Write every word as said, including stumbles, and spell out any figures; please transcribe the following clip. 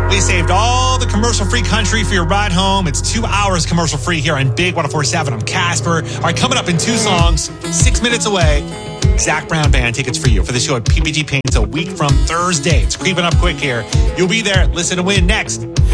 We saved all the commercial-free country for your ride home. It's two hours commercial-free here on Big one oh four seven. I'm Casper. All right, coming up in two songs, six minutes away, Zach Brown Band tickets for you for the show at P P G Paints a week from Thursday. It's creeping up quick here. You'll be there. Listen to win next.